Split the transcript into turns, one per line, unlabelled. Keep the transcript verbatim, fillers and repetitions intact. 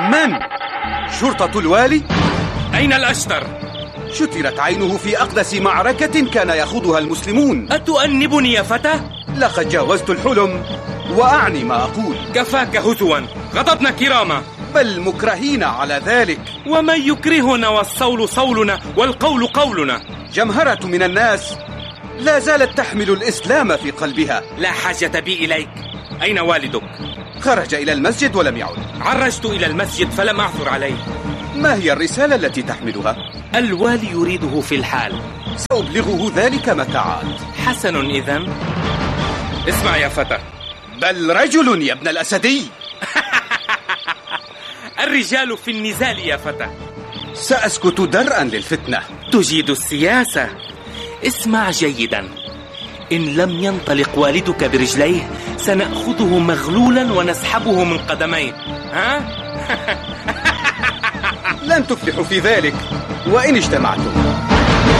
من؟ شرطة الوالي؟
أين الأشتر؟
شترت عينه في أقدس معركة كان يخوضها المسلمون.
أتؤنبني يا فتى؟
لقد جاوزت الحلم وأعني ما أقول.
كفاك هزوا، غضبنا كراما،
بل مكرهين على ذلك.
ومن يكرهنا والصول صولنا والقول قولنا.
جمهرة من الناس لا زالت تحمل الإسلام في قلبها.
لا حاجة بي إليك. أين والدك؟
خرج إلى المسجد ولم يعد.
عرجت إلى المسجد فلم أعثر عليه.
ما هي الرسالة التي تحملها؟
الوالي يريده في الحال.
سأبلغه ذلك متى عاد.
حسن إذن. اسمع يا فتى.
بل رجل يا ابن الأسدي.
الرجال في النزال يا فتى.
سأسكت درءا للفتنة.
تجيد السياسة. اسمع جيدا. إن لم ينطلق والدك برجليه سنأخذه مغلولا ونسحبه من قدميه. ها؟
لن تفلحوا في ذلك وإن اجتمعتم.